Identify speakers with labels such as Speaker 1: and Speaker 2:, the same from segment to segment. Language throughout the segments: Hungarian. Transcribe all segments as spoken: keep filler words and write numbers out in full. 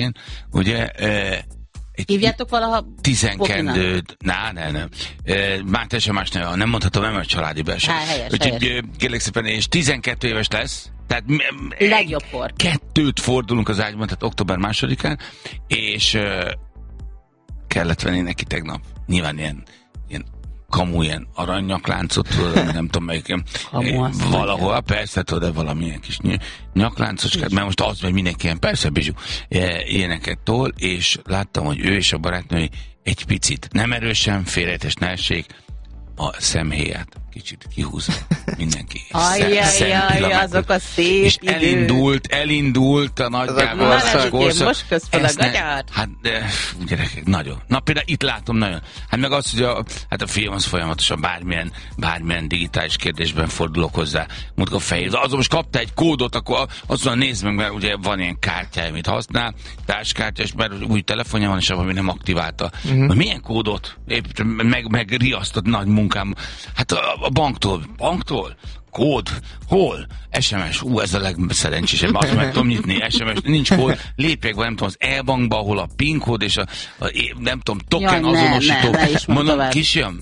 Speaker 1: én, ugye,
Speaker 2: hívjátok valaha
Speaker 1: tizenkettőt, ná, nem, nem. Már teljesen más nem, nem mondhatom, nem a családi belső.
Speaker 2: Há, helyes,
Speaker 1: Úgyhogy
Speaker 2: helyes.
Speaker 1: kérlek szépen, és tizenkét éves lesz, tehát
Speaker 2: legjobb kor.
Speaker 1: Kettőt fordulunk az ágyban, tehát október másodikán, és uh, kellett venni neki tegnap. Nyilván ilyen, ilyen kamu, ilyen aranynyakláncot, nem tudom melyik, valahol, mondja. Persze, tudod, valamilyen kis nyakláncocskát, mert most az, hogy mindenki ilyen, persze, Bizsú, ilyeneket tol, és láttam, hogy ő és a barátnői egy picit, nem erősen, félrejtés ne essék, a szemhéját kicsit kihúzva mindenki.
Speaker 2: Ajjajjaj, azok a szép
Speaker 1: és
Speaker 2: idők.
Speaker 1: elindult, elindult a nagyjából korszak.
Speaker 2: Most közben a gatyát.
Speaker 1: Hát, de, gyerekek, nagyon. Na például itt látom nagyon. Hát meg az, hogy a, hát a film az folyamatosan bármilyen, bármilyen digitális kérdésben fordulok hozzá. Mutka a fejét. Azon most kapta egy kódot, akkor azon nézd meg, mert ugye van ilyen kártyája, amit használ, társkártya, és mert új telefonja van, és abban nem aktiválta. Uh-huh. Milyen kódot? Épp meg, meg riasztott nagy munkám. Hát a, a banktól, banktól, kód, hol? es em es, ú, ez a legszerencsésebb, azt meg tudom nyitni, es em es, nincs kód, lépjek be, nem tudom, az e-bankba, ahol a PIN kód és a, a nem tudom, token
Speaker 2: Jaj,
Speaker 1: azonosító.
Speaker 2: Ne, ne, ne
Speaker 1: mondom, kisjam,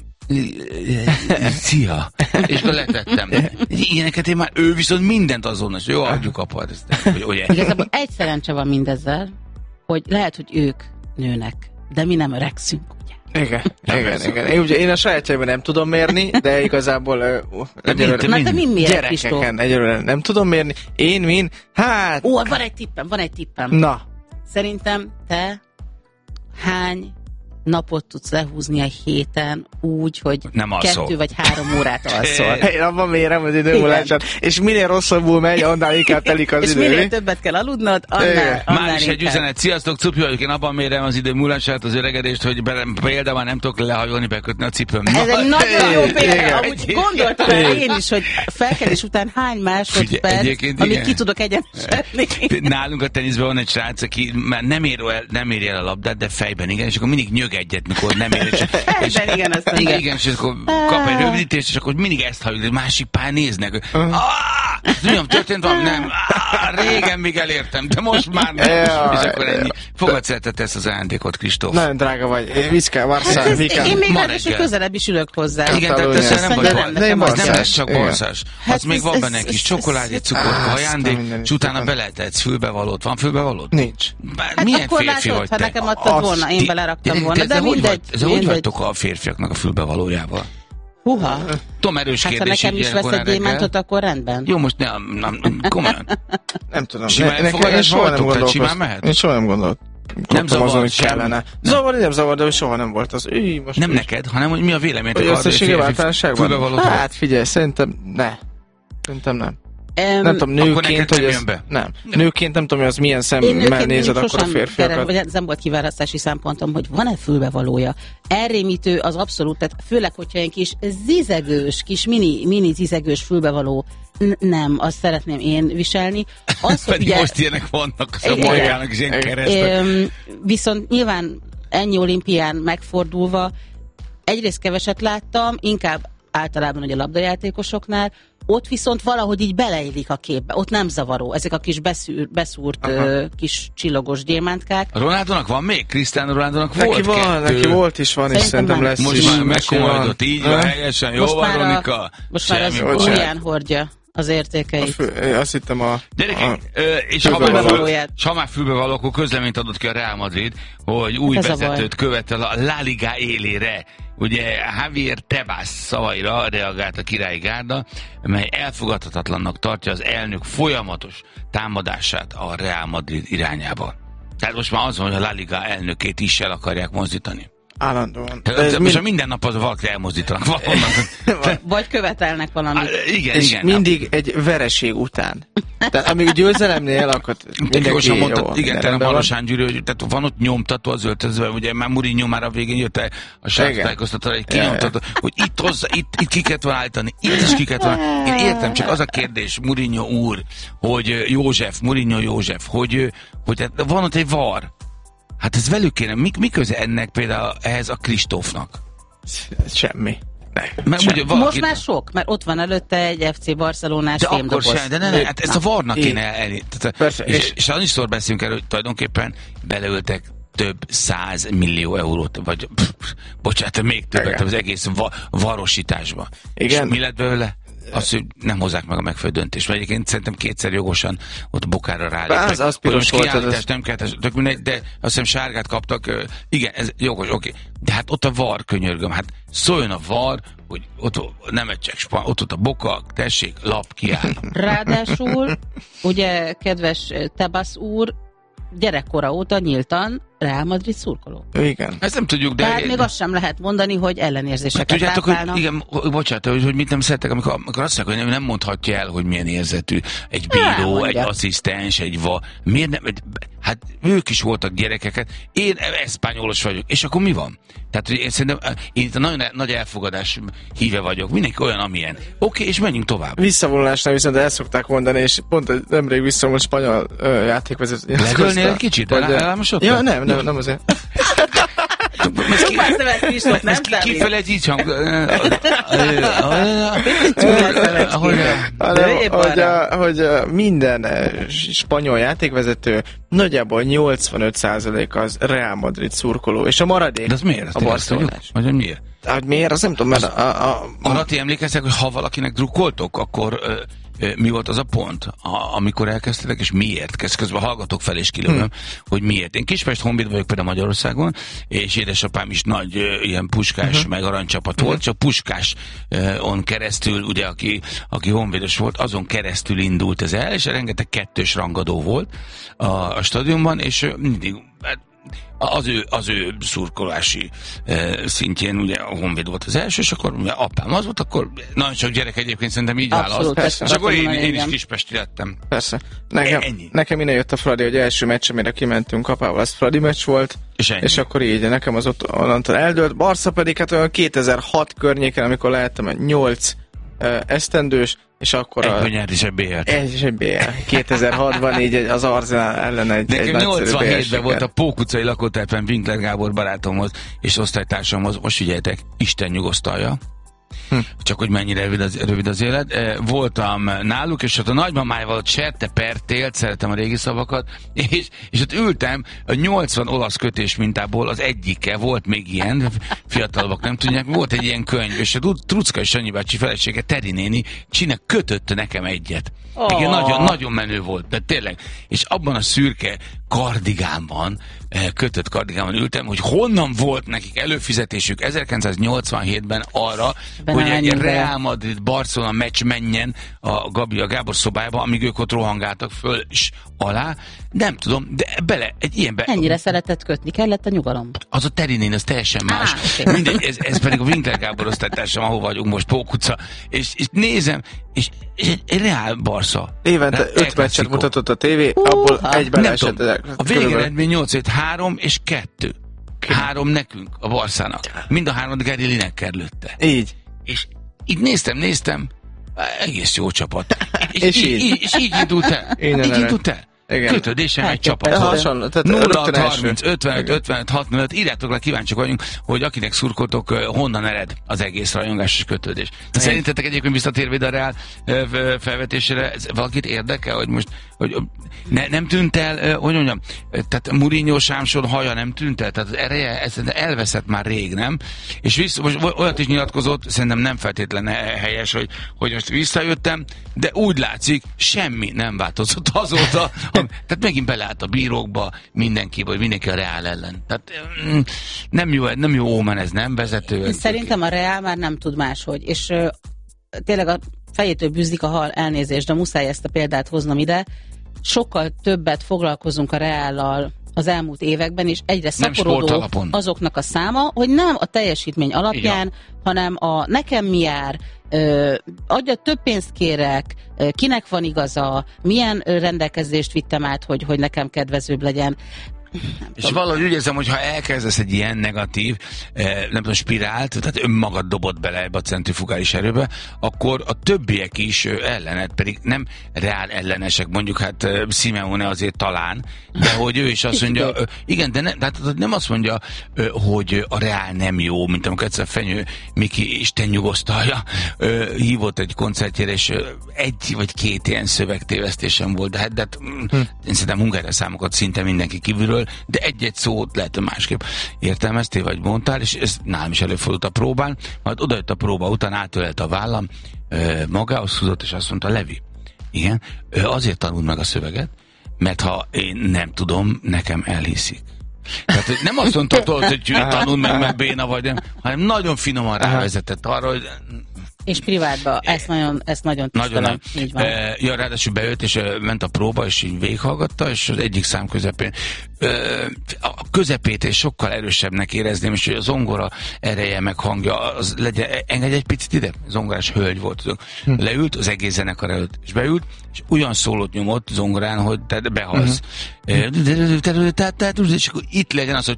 Speaker 1: szia, és akkor letettem. Ilyeneket én már, ő viszont mindent azonos, jó, adjuk apa, ezt, hogy ugye.
Speaker 2: Igazából egy szerencse van mindezzel, hogy lehet, hogy ők nőnek, de mi nem öregszünk.
Speaker 3: Igen, igen, igen. Én, ugye, én a sajátjában nem tudom mérni, de igazából uh, egyelőre,
Speaker 2: Na, de mi méret,
Speaker 3: gyerekeken egyelőre nem tudom mérni. Én min? Hát...
Speaker 2: Ó, van egy tippem, van egy tippem.
Speaker 3: Na.
Speaker 2: Szerintem te hány napot tudsz lehúzni a héten úgy, hogy
Speaker 1: nem
Speaker 2: kettő vagy három órát alszol.
Speaker 3: Én abban mérem az időmúlását, és minél rosszabbul megy, annál inkább telik az
Speaker 2: és
Speaker 3: idő.
Speaker 2: És minél többet kell aludnod, annál, annál
Speaker 1: már is egy üzenet. Sziasztok, Cupi vagyok, én abban mérem az idő múlását, az öregedést, hogy például nem tudok lehajolni, bekötni a cipőm.
Speaker 2: Ez egy nagyon jó példa. Amúgy gondoltam el én is, hogy felkelés után hány másodperc, amit ki tudok egyenesedni.
Speaker 1: Nálunk a teniszben van egy srác, aki már nem ér el, nem ér el a labdát, de fejben igen, és akkor mindig nyög egyet, mikor nem ér. És,
Speaker 2: és, igen, azt
Speaker 1: igen, igen, és akkor kap egy rövidítést, és akkor mindig ezt halljuk, másik pár néznek. Uh-huh. Ah, történt valami? Nem. Ah, régen még elértem, de most már nem. Ja, és akkor ennyi. Fogad szeretett ezt az ajándékot, Kristóf.
Speaker 3: Nagyon drága vagy. Viszke, Varszán, Vikán.
Speaker 2: Én még ráadásul közelebb is ülök hozzá.
Speaker 1: Igen, tehát ez nem vagy nem lesz csak borszás. Az még van benne kis csokoládé, cukorka, ajándék, és utána beletetsz fülbevalót. Van fülbevalót?
Speaker 3: Nincs.
Speaker 1: Milyen férfi vagy te?
Speaker 2: Ha nekem adtad volna, én beleraktam volna, de mindegy.
Speaker 1: Hogy vagytok a férfiaknak a fülbevalójával?
Speaker 2: Húha.
Speaker 1: Tom, erős
Speaker 2: hát,
Speaker 1: kérdés.
Speaker 2: Ha nekem is vesz egy gyémántot, akkor rendben.
Speaker 1: Jó, most nem, nem komolyan.
Speaker 3: Nem tudom.
Speaker 1: Simán elfogadás voltok, tehát simán mehet?
Speaker 3: Én soha nem gondolt.
Speaker 1: Nem zavar
Speaker 3: azon, hogy kellene. Zavar, nem zavar, de soha nem volt az. Üj, most
Speaker 1: nem neked, hanem hogy mi a véleményed?
Speaker 3: Hogy összességében általánosságban? Hát figyelj, szerintem ne. Szerintem nem. Um, nem tudom, nőként, hogy ez, nem. nem. Nőként nem tudom, hogy az milyen szemmel nézed akkor a férfiakat.
Speaker 2: Vagy nem volt kiválasztási szempontom, hogy van-e fülbevalója. Elrémítő az abszolút, tehát főleg, hogyha egy kis zizegős, kis mini, mini zizegős fülbevaló, N- nem, azt szeretném én viselni. Az,
Speaker 1: Pedig ugye, most ilyenek vannak, a bolgának is ilyen keresztek.
Speaker 2: Viszont nyilván ennyi olimpián megfordulva egyrészt keveset láttam, inkább általában ugye a labdajátékosoknál, ott viszont valahogy így beleillik a képbe. Ott nem zavaró. Ezek a kis beszűr, beszúrt uh, kis csillogos gyémántkák.
Speaker 1: A Ronaldónak van még? Cristiano Ronaldónak volt
Speaker 3: neki van,
Speaker 1: kettő.
Speaker 3: Neki volt is, van, és szerintem lesz.
Speaker 1: Most már megkomolyodott. Így van, helyesen. Jó van, Ronika.
Speaker 2: Most már az ujján hordja az értékeit.
Speaker 3: Fő, azt hittem a...
Speaker 1: Gyerekek, és ha már, fül, ha már fülbevaló, akkor közleményt adott ki a Real Madrid, hogy új hát vezetőt követel a La Liga élére. Ugye Javier Tebas szavaira reagált a királyi gárda, mely elfogadhatatlannak tartja az elnök folyamatos támadását a Real Madrid irányába. Tehát most már az van, hogy a La Liga elnökét is el akarják mozdítani.
Speaker 3: Állandóan.
Speaker 1: De ez most mind... minden nap az valaki elmozdítanak.
Speaker 2: Vagy követelnek valamit.
Speaker 1: Igen,
Speaker 3: és
Speaker 1: igen.
Speaker 3: mindig egy vereség után. Tehát amíg győzelemnél, akkor mindenki jó.
Speaker 1: Mondtad, igen, te a Marosán Gyűrű, tehát van ott nyomtató az öltözőben, ugye már Mourinho már a végén jött el a sajtótájékoztatóra, egy kinyomtató, hogy itt hozzá, itt, itt kiket van állítani, itt is kiket van. Én értem, csak az a kérdés, Mourinho úr, hogy József, Mourinho József, hogy, hogy van ott egy var. Hát ez velük kéne, mi, mi köze ennek például ehhez a Kristófnak?
Speaker 3: Semmi.
Speaker 2: Mert ugye valaki... Most már sok, mert ott van előtte egy ef cé Barcelonás
Speaker 1: de fémdoboz. Akkor sem, de ne, ne, hát ezt a VAR-nak kéne elérni. És, és, és annyiszor beszélünk erről, hogy tulajdonképpen beleültek több száz millió eurót, vagy pff, bocsánat, még többet az egész va- varosításba. Igen. És mi lett belőle? Azt, hogy nem hozzák meg a megfelelő döntést. Vagy egyébként szerintem kétszer jogosan ott bokára ráléptek.
Speaker 3: Az, az piros volt. Az...
Speaker 1: Nem kellett, tök mindegy, de azt hiszem sárgát kaptak. Igen, ez jogos, oké. De hát ott a VAR, könyörgöm. Hát szóljon a VAR, hogy ott nem egy csak span, ott, ott a boka, tessék, lap kiáll.
Speaker 2: Ráadásul, ugye, kedves Tebas úr, gyerekkora óta nyíltan Real Madrid szurkoló.
Speaker 3: Igen.
Speaker 1: Ezt nem tudjuk, de...
Speaker 2: Tehát még azt sem lehet mondani, hogy ellenérzéseket
Speaker 1: tudjátok, hogy igen, bocsánat, hogy, hogy mit nem szeretek, amikor, amikor azt mondják, hogy nem, nem mondhatja el, hogy milyen érzetű egy bíró, nem, egy asszisztens, egy va... Miért nem? Hát ők is voltak gyerekeket. Én eszpányolos vagyok. És akkor mi van? Tehát, hogy én szerintem, én itt a nagyon nagy elfogadás híve vagyok. Mindenki olyan, amilyen. Oké, okay, és menjünk tovább.
Speaker 3: Visszavonulásnál viszont el szokták mondani, és pont nemrég visszavonult spanyol uh, játékvezető.
Speaker 1: Legölnél egy kicsit? Elálmosodtál?
Speaker 3: Ja, nem, nem, nem azért.
Speaker 1: Kifele egy így hang...
Speaker 3: Hogy minden spanyol játékvezető nagyjából nyolcvanöt százalék az Real Madrid szurkoló, és a maradék
Speaker 1: de az miért?
Speaker 3: A Barcelonás.
Speaker 1: Vagy miért?
Speaker 3: Hát miért? Azt nem tudom, mert
Speaker 1: a... a, a arra ti emlékeztek, hogy ha valakinek drukkoltok, akkor... mi volt az a pont, a, amikor elkezdtetek, és miért? Kezd közben hallgatok fel, és kilövöm, hmm. hogy miért. Én Kispest Honvéd vagyok például Magyarországon, és édesapám is nagy uh, ilyen Puskás, uh-huh. meg aranycsapat uh-huh. volt, csak Puskás uh, on keresztül, ugye, aki, aki honvédos volt, azon keresztül indult ez el, és rengeteg kettős rangadó volt a, a stadionban, és uh, mindig... Az ő, az ő szurkolási e, szintjén ugye a Honvéd volt az első, és akkor ugye apám az volt, akkor nagyon sok gyerek egyébként szerintem így választ. És akkor én, én is kispesti lettem.
Speaker 3: Persze. Nekem, nekem innen jött a Fradi, hogy első meccs, amire kimentünk apával, az Fradi meccs volt, és, és akkor így, nekem az ott onnantól eldőlt. Barca pedig hát olyan kétezer-hat környéken, amikor lehettem egy nyolc uh, esztendős, és akkor
Speaker 1: egy nyert is egy bé el-t.
Speaker 3: Egy és egy bé el. kétezer-hatban így az Arsenal ellen egy, egy nagyszerű
Speaker 1: nyolcvanhétben volt a Pók utcai lakótelepen Winkler Gábor barátomhoz és osztálytársamhoz, most figyeljetek, Isten nyugosztalja. Hm. Csak hogy mennyire rövid az, rövid az élet. Voltam náluk, és ott a nagymamájával ott serte pertélt, szeretem a régi szavakat, és, és ott ültem, a nyolcvan olasz kötés mintából az egyike, volt még ilyen, fiatalabbak nem tudják, volt egy ilyen könyv, és a Trucka és Sanyi bácsi felesége, Teri néni, csinál, kötött nekem egyet. Oh. Igen, nagyon, nagyon menő volt, de tényleg. És abban a szürke kardigánban, kötött kardigánban ültem, hogy honnan volt nekik előfizetésük ezerkilencszáznyolcvanhétben arra, ben hogy egy Real Madrid Barcelona meccs menjen a Gabi a Gábor szobájába, amíg ők ott rohangáltak föl és alá. Nem tudom, de bele, egy ilyenbe...
Speaker 2: Ennyire szeretett kötni, kellett a nyugalom.
Speaker 1: Az a Terinén, az teljesen más. Ah, okay. Mindegy, ez, ez pedig a Winkler Gábor osztálytársam, ahol vagyunk most, Pók utca, és, és nézem, és egy, egy Real Barca.
Speaker 3: Évente öt meccset mutatott a tévé, uh, abból ha. egyben esett.
Speaker 1: A végeredmény nyolc három és kettő. Három nekünk, a Barszának. Mind a hármat Gary Lineker lőtte.
Speaker 3: Így.
Speaker 1: És így néztem, néztem, egész jó csapat. És, és, így, így, és így indult el. Így indult el. Kötődésem egy csapathoz. nulla harminc ötvenöt ötvenöt hatvanöt, írjátok le, kíváncsiak vagyunk, hogy akinek szurkoltok, honnan ered az egész rajongásos kötődés. De szerintetek egyébként visszatérve a Reál felvetésére, ez valakit érdekel, hogy most hogy ne, nem tűnt el, hogy mondjam, tehát Mourinho Sámson haja nem tűnt el, tehát az ereje ez elveszett már rég, nem? És vissza, most olyat is nyilatkozott, szerintem nem feltétlenül helyes, hogy, hogy most visszajöttem, de úgy látszik, semmi nem változott azóta, tehát megint beleállt a bírókba mindenki, vagy mindenki a Reál ellen. Tehát nem jó, nem jó ómen ez, nem vezető.
Speaker 2: Szerintem a Reál már nem tud máshogy, és uh, tényleg a fejétől bűzlik a hal, elnézést, de muszáj ezt a példát hoznom ide. Sokkal többet foglalkozunk a Reállal az elmúlt években, és egyre szaporodó azoknak a száma, hogy nem a teljesítmény alapján, igen, hanem a nekem mi jár, ö, adja több pénzt kérek, ö, kinek van igaza, milyen ö, rendelkezést vittem át, hogy, hogy nekem kedvezőbb legyen.
Speaker 1: És valahogy úgy érzem, hogy ha elkezdesz egy ilyen negatív, eh, nem tudom, spirált, tehát önmagad dobott bele ebbe a centrifugális erőbe, akkor a többiek is ellenet, pedig nem reál ellenesek, mondjuk hát Simeone azért talán, de hogy ő is azt mondja, igen, de nem, tehát nem azt mondja, hogy a reál nem jó, mint amikor egyszer Fenyő Miki Isten nyugosztalja, hívott egy koncertjére, és egy vagy két ilyen szövegtévesztésem volt, de hát, de hát hm. én szerintem hungária számokat szinte mindenki kívülről, de egy-egy szót lehet, hogy másképp értelmeztél, vagy mondtál, és ez nálam is előfordult a próbán, majd odajött a próba után, átölelte a vállam, magához húzott, és azt mondta, Levi, igen, azért tanuld meg a szöveget, mert ha én nem tudom, nekem elhiszik. Tehát nem azt mondta, hogy tanuld meg, mert béna vagy, nem, hanem nagyon finoman rávezetett arra, hogy...
Speaker 2: És privátban, ezt nagyon, ezt nagyon tisztelem.
Speaker 1: Nagyon e, ja, ráadásul bejött, és e, ment a próba, és így végighallgatta, és az egyik szám közepén e, a közepét és sokkal erősebbnek érezném, és hogy a zongora ereje meg hangja, az legyen, engedj egy picit ide, zongorás hölgy volt. Hm. Leült az egész zenekar előtt, és beült, és olyan szólót nyomott zongorán, hogy te behalsz. És akkor itt legyen az, hogy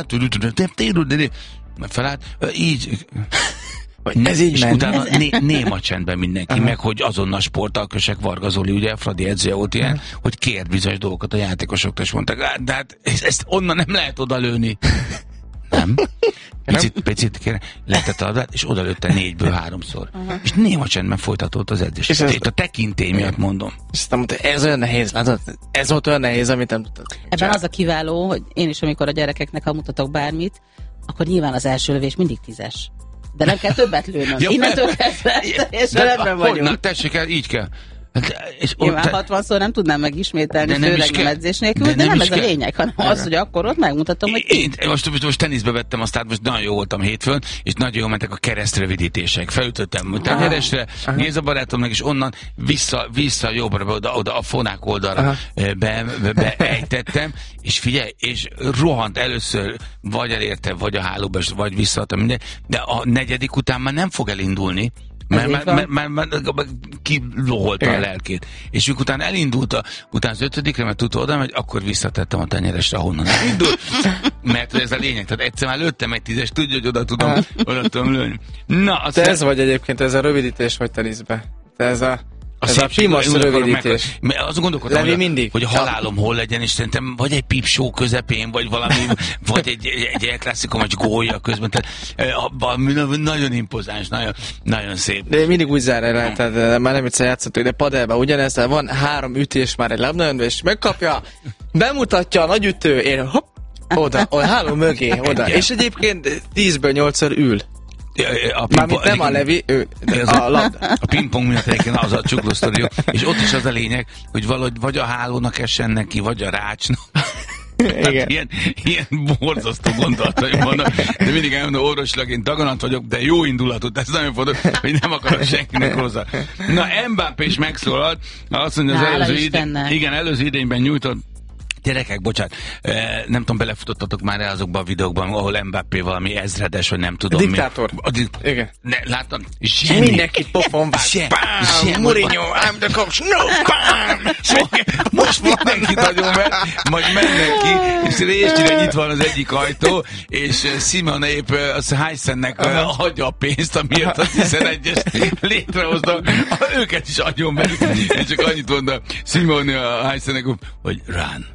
Speaker 1: felállt, így...
Speaker 3: Ne, ez így
Speaker 1: és
Speaker 3: ment.
Speaker 1: utána né, néma csendben mindenki, aha. meg hogy azonnal sportalkösek, Varga Zoli, ugye a Fradi edzője volt ilyen, aha. hogy kért bizonyos dolgokat a játékosoktól, és mondták, de hát ezt onnan nem lehet odalőni. Nem? Picit, picit kérem, lehetett a labdát, és odalőtte négyből háromszor. Aha. És néma csendben folytatott az edzés. És ez, itt a tekintély miatt mondom.
Speaker 3: És aztán mondta, ez olyan nehéz, látod? Ez volt olyan nehéz, amit nem tudtad.
Speaker 2: Ebben az a kiváló, hogy én is, amikor a gyerekeknek, ha mutatok bármit, akkor nyilván az első lövés mindig tízes. De nem kell többet lőnöm. Ja, innentől kezdve, és rendben vagyunk.
Speaker 1: Na, tessék el, így kell.
Speaker 2: És nyilván hatvanszor nem tudnám megismételni, főleg nem edzés nélkül, de, de nem, nem ez kell. A lényeg, hanem az, hogy akkor ott megmutatom, hogy
Speaker 1: én, én most, most, most teniszbe vettem, aztán most nagyon jó voltam hétfőn, és nagyon jól mentek a keresztrövidítések. Felütöttem tenyeresre, Géza barátomnak, és onnan vissza, vissza jobbra, oda, oda a fonák oldalra be, be, be ejtettem, és figyelj, és rohant először, vagy elérte, vagy a hálóba, vagy visszaadtam minden, de a negyedik után már nem fog elindulni, mert, mert, mert, mert, mert, mert kiloholta a lelkét. És mikor utána elindult, a, utána az ötödikre, mert tudta oda, hogy akkor visszatettem a tenyeresre, ahonnan elindult. Mert ez a lényeg. Tehát egyszer már lőttem egy tízes, tudja, hogy oda tudom, oda tudom lőni. Na,
Speaker 3: Te ez vagy egyébként, ez a rövidítés vagy teniszbe. Te ez a... A ez a pimas rövidítés.
Speaker 1: Meg, azon gondolkodtam,
Speaker 3: Levi
Speaker 1: hogy,
Speaker 3: mindig.
Speaker 1: hogy a halálom hol legyen, és szerintem vagy egy pipsó közepén, vagy valami, vagy egy, egy elklasszikom, vagy gólya közben. Tehát, nagyon impozáns, nagyon, nagyon szép.
Speaker 3: De mindig úgy zár el, tehát már nem egyszer játszottuk, de padelben ugyanez, van három ütés már egy labdajönbe, és megkapja, bemutatja a nagyütő, én hopp, oda, a háló mögé, oda. És egyébként tízből nyolcszor ül.
Speaker 1: A
Speaker 3: Mármint nem a Levi, ő, a labda.
Speaker 1: A pingpong miatt egyébként az a csuklósztorió, és ott is az a lényeg, hogy valahogy vagy a hálónak essen neki, vagy a rácsnak. Igen. Ilyen, ilyen borzasztó gondolataim vannak, de mindig elmondom, orvosilag én daganat vagyok, de jó indulatú, ez nagyon fontos, hogy nem akarok senkinek rosszat. Na, Mbappé is megszólalt, azt mondja, az előző, ide, igen, előző idényben nyújtott. Gyerekek, bocsánat, nem tudom, belefutottatok már el azokban a videókban, ahol Mbappé valami ezredes, vagy nem tudom.
Speaker 3: A diktátor.
Speaker 1: Mi. A di-
Speaker 3: igen.
Speaker 1: Ne, láttam?
Speaker 3: Semmi. Mindenkit pofon vág.
Speaker 1: Sem,
Speaker 3: sem, Mourinho, I'm the coach. No, bam!
Speaker 1: Most mindenkit nagyon mert, majd mennek ki, és részére nyitva van az egyik ajtó, és Simon épp az Heisennek adja a pénzt, amiért a tizenegyes létrehozta, őket is adjon meg. Én csak annyit mondom, Simon a Heisennek, hogy run.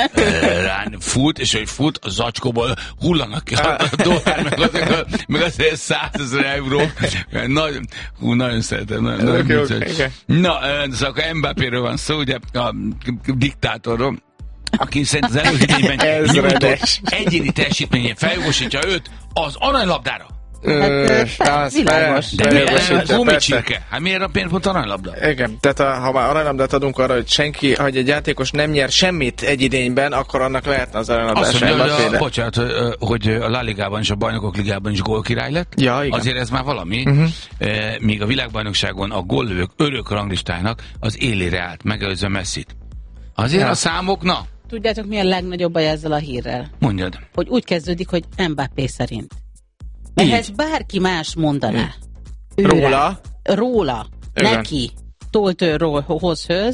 Speaker 1: Rán fut, és hogy fut, a zacskóból hullanak ki a dollár, meg azért, meg azért százezer euró. Nagyon, hú, nagyon szeretem. Nagyon, nagyon okay, okay, okay. Na, szóval akkor Mbappéről van szó, ugye a diktátorról, aki szerint az előző idényben nyújtott egyéni teljesítményén feljogosítja őt az aranylabdára.
Speaker 2: Hát, világos.
Speaker 1: De miért? Gumicsirke. Hát miért a pénzpont aranylabda?
Speaker 3: Igen, tehát a, ha már aranylabdát adunk arra, hogy senki, hogy egy játékos nem nyer semmit egy idényben, akkor annak lehetne az aranylabdás.
Speaker 1: Azt mondja, hogy a, bocsánat, hogy a La Ligában és a Bajnokok Ligában is gólkirály lett.
Speaker 3: Ja, igen.
Speaker 1: Azért ez már valami. Uh-huh. E, míg a világbajnokságon a góllövők örök ranglistájának az élére állt, megelőzve Messit. Azért ja. A számok, na.
Speaker 2: Tudjátok, mi a legnagyobb baj ezzel a hírrel?
Speaker 1: Mondjad.
Speaker 2: Hogy úgy kezdődik, hogy Mbappé szerint. Ehhez bárki más mondaná.
Speaker 3: Róla?
Speaker 2: Róla. Igen. Neki. Toltőrhoz höz.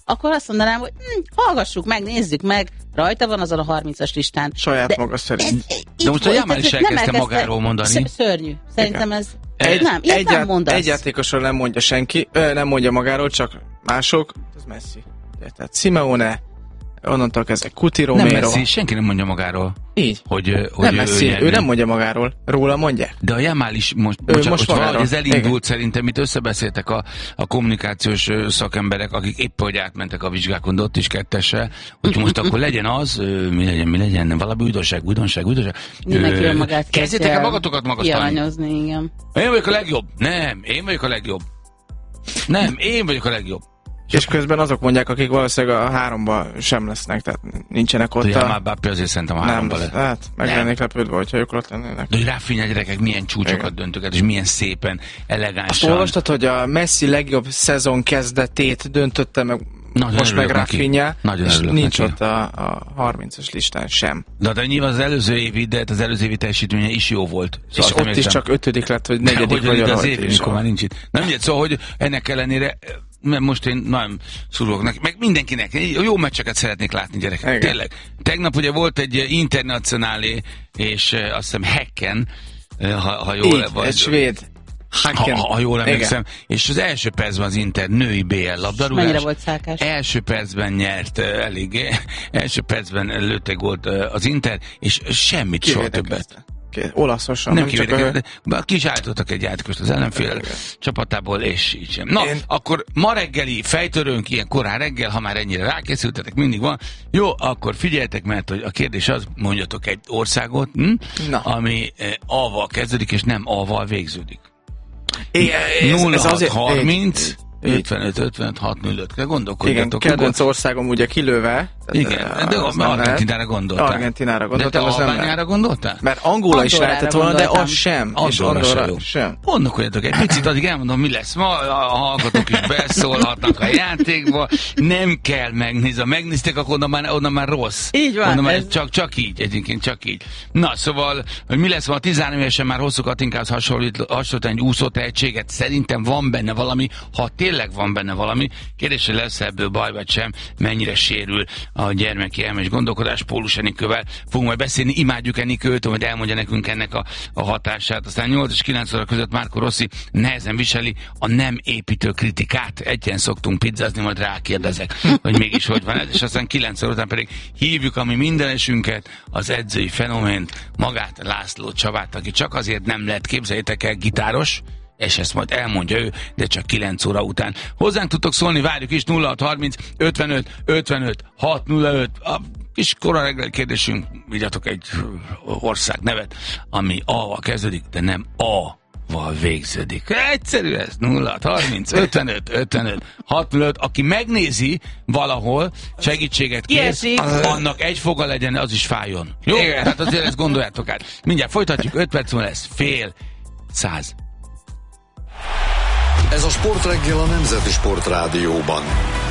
Speaker 2: akkor azt mondanám, hogy hm, hallgassuk meg, nézzük meg, rajta van azon a harmincas listán.
Speaker 3: Saját de maga szerint.
Speaker 1: Ez, de most a Jamal is elkezdte magáról mondani.
Speaker 2: Szörnyű. Szerintem igen. ez...
Speaker 3: Egy,
Speaker 2: nem, ilyet
Speaker 3: egyát,
Speaker 2: nem mondasz.
Speaker 3: Egy játékosról nem mondja senki, ö, nem mondja magáról, csak mások. Ez Messi. Tehát Simeone, onnantól kezdve Cuti Romero.
Speaker 1: Nem Messi, senki nem mondja magáról.
Speaker 3: Így.
Speaker 1: Hogy, hogy
Speaker 3: nem Messi, ő, ő nem mondja magáról. Róla mondják.
Speaker 1: De a Jamal is most, bocsánat, most valahogy ez elindult, igen. Szerintem itt összebeszéltek a, a kommunikációs szakemberek, akik épp hogy átmentek a vizsgákon, de ott is kettese, hogy most akkor legyen az, mi legyen, mi legyen, valami újdonság, újdonság, újdonság.
Speaker 2: Mindenki a magát
Speaker 1: kezdjétek el magatokat magasztalni.
Speaker 2: Kialanyozni, igen.
Speaker 1: Én vagyok a legjobb. Nem, én vagyok a legjobb. Nem, én vagyok a legjobb.
Speaker 3: És közben azok mondják, akik valószínűleg a háromban sem lesznek, tehát nincsenek ott.
Speaker 1: De a Mbappé azért szerintem a háromba lesz.
Speaker 3: Hát, meg lennék lepődve, hogyha ők ott lennének.
Speaker 1: De hogy ráfigyelj, gyerekek, milyen csúcsokat döntöket, és milyen szépen, elegánsan.
Speaker 3: Azt olvastad, hogy a Messi legjobb szezon kezdetét döntötte meg nagyon most meg Rafinha, és nincs neki. Ott a, a harmincas listán sem.
Speaker 1: De, de nyilván az előző évi, de az előző évi teljesítménye is jó volt.
Speaker 3: Szóval és ott is csak ötödik lett, hogy negyedik vagy
Speaker 1: az év, mikor már nincs itt. Nem ugye, szóval, hogy ennek ellenére mert most én nagyon szurulok neki, meg mindenkinek, jó meccseket szeretnék látni, gyerekek. Igen. Tényleg. Tegnap ugye volt egy internacionálé, és uh, azt hiszem Hecken, uh, ha, ha jól
Speaker 3: Így, vagy. Egy svéd.
Speaker 1: Ha, ha jól emlékszem. És az első percben az Inter női bé el labdarúgás.
Speaker 2: Mennyire volt szákás?
Speaker 1: Első percben nyert uh, eléggé. Első percben lőtte gólt uh, az Inter, és semmit soha többet.
Speaker 3: Olaszosan.
Speaker 1: Nem, nem kivétek, a... ki is állítottak egy játékost az ellenfél csapatából, és így sem. Na, Én... akkor ma reggeli fejtörőnk, ilyen korán reggel, ha már ennyire rákészültetek, mindig van. Jó, akkor figyeljetek, mert hogy a kérdés az, mondjatok egy országot, hm? ami A-val kezdődik, és nem A-val végződik. nulla hat harminc ötvenöt ötvenöt hat nulla öt, gondolkodjatok.
Speaker 3: Igen, kedvenc országom ugye kilőve.
Speaker 1: Igen, de Argentinára gondoltál.
Speaker 3: Argentinára gondoltam.
Speaker 1: De te Albániára gondoltál?
Speaker 3: Mert Angola is lehetett volna, de az sem.
Speaker 1: Andorra sem. sem. Gondolkodjatok egy picit, addig elmondom, mi lesz ma, a hallgatók is beszólhatnak a játékba, nem kell megnézni. Ha megnézték, akkor onnan már, onnan már rossz.
Speaker 2: Így van.
Speaker 1: Onnan ez... csak, csak így, egyébként csak így. Na, szóval, hogy mi lesz ma, a tizenhárom évesen már hosszú Katinkához hasonlítani egy úszó tehetséget, szerintem van benne valami, ha tényleg van benne valami, kérdés, hogy lesz ebből baj vagy sem, mennyire sérül a gyermeki elmes gondolkodás. Pólus Enikővel fogunk majd beszélni, imádjuk Enikőt, hogy elmondja nekünk ennek a, a hatását. Aztán nyolc és kilenc óra között Márko Rossi nehezen viseli a nem építő kritikát. Egyen szoktunk pizzázni, majd rákérdezek, hogy mégis hogy van ez, és aztán kilenc óra után pedig hívjuk a mi mindenesünket, az edzői fenomént, magát László Csabát, aki csak azért nem lehet, képzeljétek el, gitáros, és ezt majd elmondja ő, de csak kilenc óra után. Hozzánk tudtok szólni, várjuk is nulla hat harminc ötvenöt ötvenöt hat nulla öt. A kis kora reggeli kérdésünk, írjatok egy ország nevet, ami A-val kezdődik, de nem A-val végződik. Egyszerű ez, nulla hat harminc ötvenöt ötvenöt hat nulla öt. Aki megnézi valahol, segítséget kér, annak egy foga legyen, az is fájjon. Jó? Igen. Tehát azért ezt gondoljátok át. Mindjárt folytatjuk, öt perc múlva lesz fél száz.
Speaker 4: Ez a Sportreggel a Nemzeti Sportrádióban.